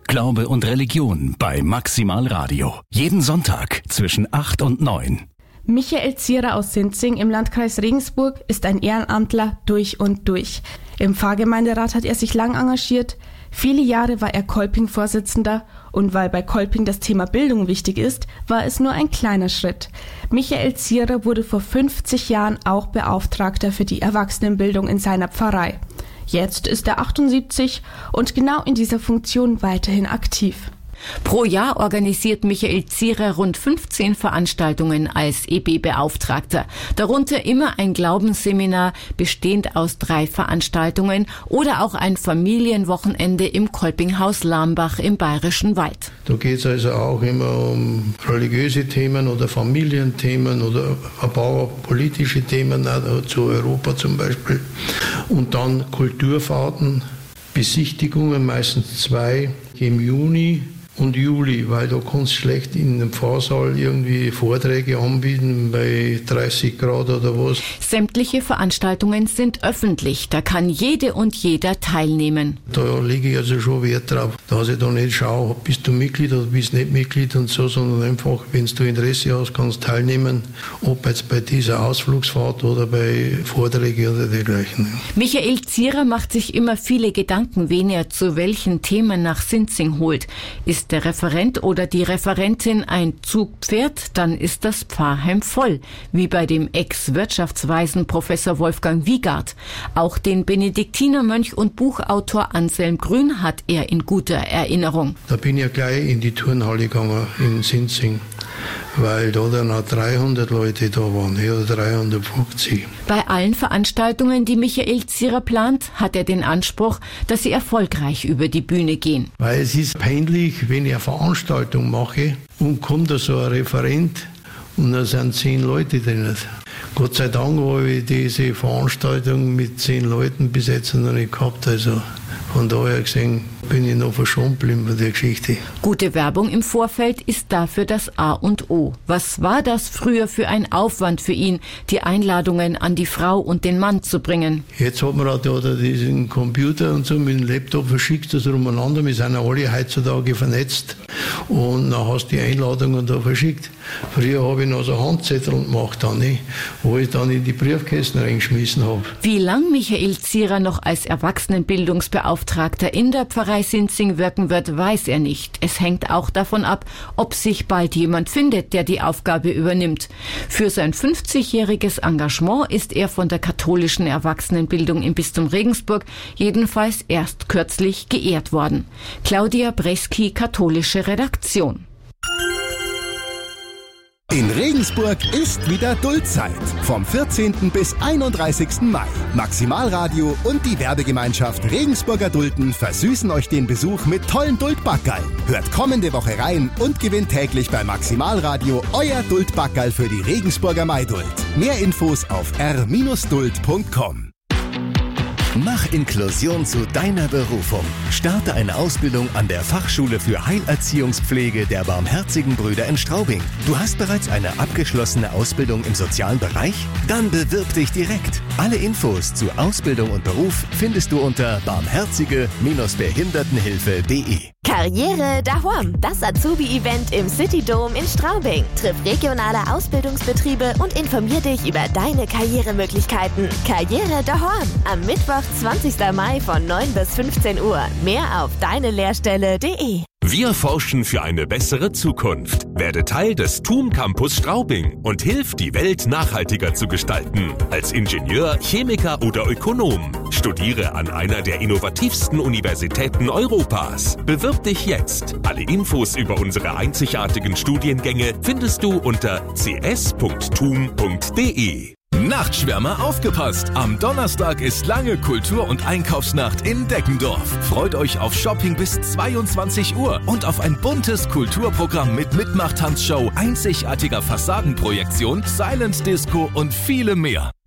Glaube und Religion bei Maximal Radio. Jeden Sonntag zwischen 8 und 9. Michael Zierer aus Sinzing im Landkreis Regensburg ist ein Ehrenamtler durch und durch. Im Pfarrgemeinderat hat er sich lang engagiert. Viele Jahre war er Kolping-Vorsitzender und weil bei Kolping das Thema Bildung wichtig ist, war es nur ein kleiner Schritt. Michael Zierer wurde vor 50 Jahren auch Beauftragter für die Erwachsenenbildung in seiner Pfarrei. Jetzt ist er 78 und genau in dieser Funktion weiterhin aktiv. Pro Jahr organisiert Michael Zierer rund 15 Veranstaltungen als EB-Beauftragter. Darunter immer ein Glaubensseminar, bestehend aus 3 Veranstaltungen oder auch ein Familienwochenende im Kolpinghaus Lambach im Bayerischen Wald. Da geht es also auch immer um religiöse Themen oder Familienthemen oder ein paar politische Themen, auch zu Europa zum Beispiel. Und dann Kulturfahrten, Besichtigungen, meistens 2 im Juni und Juli, weil da kannst du schlecht in einem Pfarrsaal irgendwie Vorträge anbieten bei 30 Grad oder was. Sämtliche Veranstaltungen sind öffentlich, da kann jede und jeder teilnehmen. Da lege ich also schon Wert drauf, dass ich da nicht schaue, bist du Mitglied oder bist nicht Mitglied und so, sondern einfach, wenn du Interesse hast, kannst teilnehmen, ob jetzt bei dieser Ausflugsfahrt oder bei Vorträgen oder dergleichen. Michael Zierer macht sich immer viele Gedanken, wen er zu welchen Themen nach Sinzing holt. Ist der Referent oder die Referentin ein Zugpferd, dann ist das Pfarrheim voll, wie bei dem Ex-Wirtschaftsweisen Professor Wolfgang Wiegard. Auch den Benediktinermönch und Buchautor Anselm Grün hat er in guter Erinnerung. Da bin ich ja gleich in die Turnhalle gegangen in Sinzing, weil da dann auch 300 Leute da waren, oder 350. Bei allen Veranstaltungen, die Michael Zierer plant, hat er den Anspruch, dass sie erfolgreich über die Bühne gehen. Weil es ist peinlich, wenn ich eine Veranstaltung mache und kommt da so ein Referent und da sind 10 Leute drin. Gott sei Dank habe ich diese Veranstaltung mit 10 Leuten bis jetzt noch nicht gehabt. Also von daher gesehen bin ich noch verschont geblieben von der Geschichte. Gute Werbung im Vorfeld ist dafür das A und O. Was war das früher für ein Aufwand für ihn, die Einladungen an die Frau und den Mann zu bringen? Jetzt hat man halt da diesen Computer und so mit dem Laptop, verschickt das umeinander. Wir sind ja alle heutzutage vernetzt und dann hast du die Einladungen da verschickt. Früher habe ich noch so Handzettel gemacht, wo ich dann in die Briefkästen reingeschmissen habe. Wie lang Michael Zierer noch als Erwachsenenbildungsbeauftragter in der Pfarrei Sinzing wirken wird, weiß er nicht. Es hängt auch davon ab, ob sich bald jemand findet, der die Aufgabe übernimmt. Für sein 50-jähriges Engagement ist er von der katholischen Erwachsenenbildung im Bistum Regensburg jedenfalls erst kürzlich geehrt worden. Claudia Breski, katholische Redaktion. In Regensburg ist wieder Duldzeit. Vom 14. bis 31. Mai. Maximalradio und die Werbegemeinschaft Regensburger Dulden versüßen euch den Besuch mit tollen Duldbackerl. Hört kommende Woche rein und gewinnt täglich bei Maximalradio euer Duldbackerl für die Regensburger Maiduld. Mehr Infos auf r-duld.com. Mach Inklusion zu deiner Berufung. Starte eine Ausbildung an der Fachschule für Heilerziehungspflege der Barmherzigen Brüder in Straubing. Du hast bereits eine abgeschlossene Ausbildung im sozialen Bereich? Dann bewirb dich direkt. Alle Infos zu Ausbildung und Beruf findest du unter barmherzige-behindertenhilfe.de. Karriere daheim, das Azubi-Event im City Dome in Straubing. Triff regionale Ausbildungsbetriebe und informier dich über deine Karrieremöglichkeiten. Karriere daheim, am Mittwoch, 20. Mai von 9 bis 15 Uhr. Mehr auf deinelehrstelle.de. Wir forschen für eine bessere Zukunft. Werde Teil des TUM Campus Straubing und hilf, die Welt nachhaltiger zu gestalten. Als Ingenieur, Chemiker oder Ökonom. Studiere an einer der innovativsten Universitäten Europas. Bewirb dich jetzt. Alle Infos über unsere einzigartigen Studiengänge findest du unter cs.tum.de. Nachtschwärmer, aufgepasst! Am Donnerstag ist lange Kultur- und Einkaufsnacht in Deckendorf. Freut euch auf Shopping bis 22 Uhr und auf ein buntes Kulturprogramm mit Mitmach-Tanzshow, einzigartiger Fassadenprojektion, Silent Disco und viele mehr.